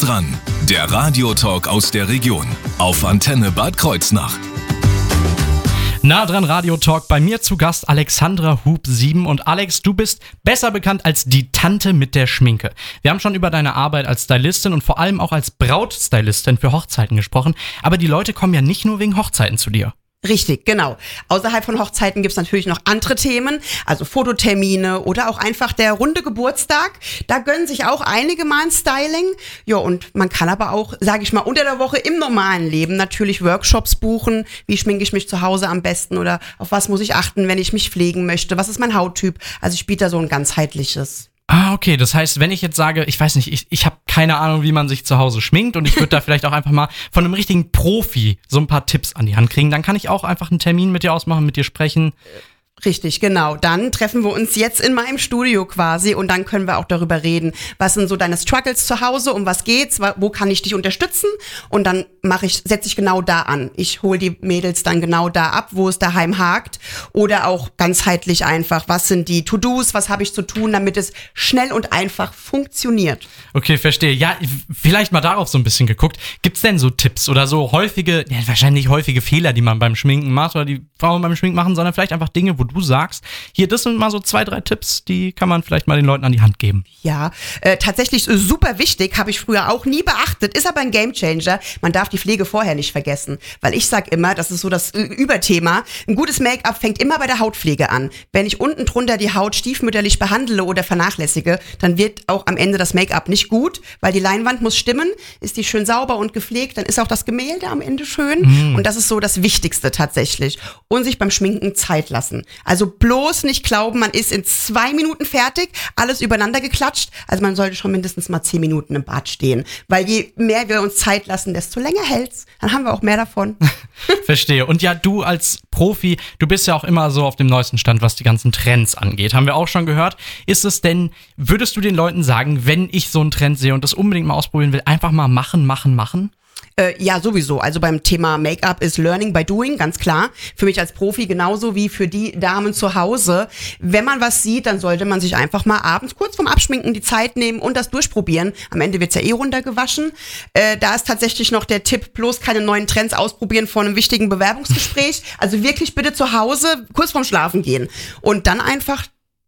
dran, der Radiotalk aus der Region auf Antenne Bad Kreuznach. Nah dran Radiotalk, bei mir zu Gast Alexandra Hub-Sieben. Und Alex, du bist besser bekannt als die Tante mit der Schminke. Wir haben schon über deine Arbeit als Stylistin und vor allem auch als Brautstylistin für Hochzeiten gesprochen. Aber die Leute kommen ja nicht nur wegen Hochzeiten zu dir. Richtig, genau. Außerhalb von Hochzeiten gibt's natürlich noch andere Themen, also Fototermine oder auch einfach der runde Geburtstag. Da gönnen sich auch einige mal ein Styling. Ja, und man kann aber auch, sage ich mal, unter der Woche im normalen Leben natürlich Workshops buchen. Wie schminke ich mich zu Hause am besten oder auf was muss ich achten, wenn ich mich pflegen möchte? Was ist mein Hauttyp? Also ich biete da so ein ganzheitliches. Ah, okay. Das heißt, wenn ich jetzt sage, ich weiß nicht, ich habe keine Ahnung, wie man sich zu Hause schminkt und ich würde da vielleicht auch einfach mal von einem richtigen Profi so ein paar Tipps an die Hand kriegen, dann kann ich auch einfach einen Termin mit dir ausmachen, mit dir sprechen. Richtig, genau. Dann treffen wir uns jetzt in meinem Studio quasi und dann können wir auch darüber reden, was sind so deine Struggles zu Hause, um was geht's, wo kann ich dich unterstützen und dann setze ich genau da an. Ich hole die Mädels dann genau da ab, wo es daheim hakt oder auch ganzheitlich einfach, was sind die To-Dos, was habe ich zu tun, damit es schnell und einfach funktioniert. Okay, verstehe. Ja, vielleicht mal darauf so ein bisschen geguckt. Gibt's denn so Tipps oder so häufige, ja, wahrscheinlich häufige Fehler, die man beim Schminken macht oder die Frauen beim Schminken machen, sondern vielleicht einfach Dinge, wo du sagst, hier, das sind mal so 2, 3 Tipps, die kann man vielleicht mal den Leuten an die Hand geben. Ja, tatsächlich super wichtig, habe ich früher auch nie beachtet, ist aber ein Gamechanger. Man darf die Pflege vorher nicht vergessen, weil ich sag immer, das ist so das Überthema, ein gutes Make-up fängt immer bei der Hautpflege an. Wenn ich unten drunter die Haut stiefmütterlich behandle oder vernachlässige, dann wird auch am Ende das Make-up nicht gut, weil die Leinwand muss stimmen, ist die schön sauber und gepflegt, dann ist auch das Gemälde am Ende schön und das ist so das Wichtigste tatsächlich. Und sich beim Schminken Zeit lassen. Also bloß nicht glauben, man ist in 2 Minuten fertig, alles übereinander geklatscht. Also man sollte schon mindestens mal 10 Minuten im Bad stehen. Weil je mehr wir uns Zeit lassen, desto länger hält's. Dann haben wir auch mehr davon. Verstehe. Und ja, du als Profi, du bist ja auch immer so auf dem neuesten Stand, was die ganzen Trends angeht. Haben wir auch schon gehört. Würdest du den Leuten sagen, wenn ich so einen Trend sehe und das unbedingt mal ausprobieren will, einfach mal machen? Ja, sowieso. Also beim Thema Make-up ist Learning by Doing, ganz klar. Für mich als Profi genauso wie für die Damen zu Hause. Wenn man was sieht, dann sollte man sich einfach mal abends kurz vorm Abschminken die Zeit nehmen und das durchprobieren. Am Ende wird's ja runtergewaschen. Da ist tatsächlich noch der Tipp, bloß keine neuen Trends ausprobieren vor einem wichtigen Bewerbungsgespräch. Also wirklich bitte zu Hause kurz vorm Schlafen gehen. Und dann einfach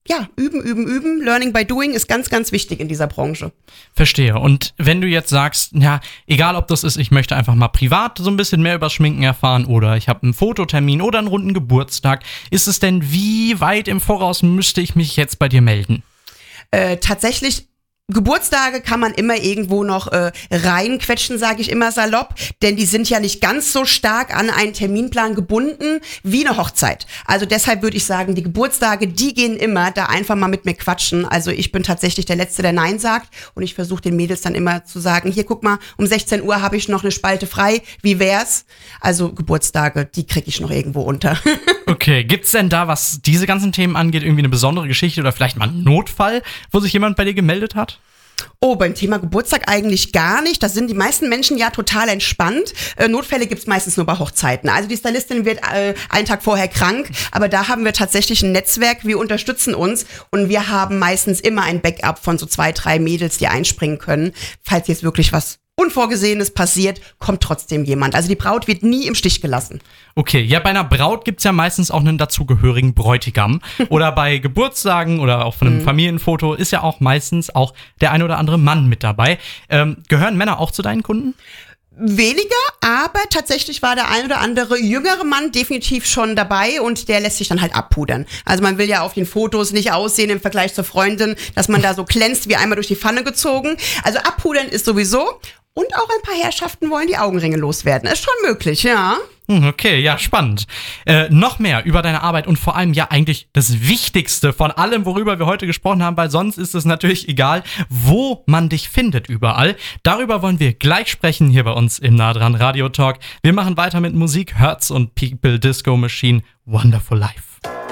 üben. Learning by doing ist ganz, ganz wichtig in dieser Branche. Verstehe. Und wenn du jetzt sagst, ja, egal ob das ist, ich möchte einfach mal privat so ein bisschen mehr über Schminken erfahren oder ich habe einen Fototermin oder einen runden Geburtstag, ist es denn, wie weit im Voraus müsste ich mich jetzt bei dir melden? Tatsächlich Geburtstage kann man immer irgendwo noch reinquetschen, sage ich immer salopp, denn die sind ja nicht ganz so stark an einen Terminplan gebunden wie eine Hochzeit. Also deshalb würde ich sagen, die Geburtstage, die gehen immer, da einfach mal mit mir quatschen. Also ich bin tatsächlich der Letzte, der Nein sagt und ich versuche den Mädels dann immer zu sagen, hier guck mal, um 16 Uhr habe ich noch eine Spalte frei, wie wär's? Also Geburtstage, die kriege ich noch irgendwo unter. Okay, gibt's denn da, was diese ganzen Themen angeht, irgendwie eine besondere Geschichte oder vielleicht mal einen Notfall, wo sich jemand bei dir gemeldet hat? Oh, beim Thema Geburtstag eigentlich gar nicht. Da sind die meisten Menschen ja total entspannt. Notfälle gibt's meistens nur bei Hochzeiten. Also die Stylistin wird einen Tag vorher krank, aber da haben wir tatsächlich ein Netzwerk, wir unterstützen uns und wir haben meistens immer ein Backup von so 2, 3 Mädels, die einspringen können. Falls jetzt wirklich was Unvorgesehenes passiert, kommt trotzdem jemand. Also die Braut wird nie im Stich gelassen. Okay, ja, bei einer Braut gibt's ja meistens auch einen dazugehörigen Bräutigam. Oder bei Geburtstagen oder auch von einem Familienfoto ist ja auch meistens auch der ein oder andere Mann mit dabei. Gehören Männer auch zu deinen Kunden? Weniger, aber tatsächlich war der ein oder andere jüngere Mann definitiv schon dabei und der lässt sich dann halt abpudern. Also man will ja auf den Fotos nicht aussehen im Vergleich zur Freundin, dass man da so glänzt wie einmal durch die Pfanne gezogen. Also abpudern ist sowieso. Und auch ein paar Herrschaften wollen die Augenringe loswerden. Ist schon möglich, ja. Okay, ja, spannend. Noch mehr über deine Arbeit und vor allem ja eigentlich das Wichtigste von allem, worüber wir heute gesprochen haben, weil sonst ist es natürlich egal, wo man dich findet überall. Darüber wollen wir gleich sprechen hier bei uns im Nah dran Radio Talk. Wir machen weiter mit Musik, Hertz und People Disco Machine, Wonderful Life.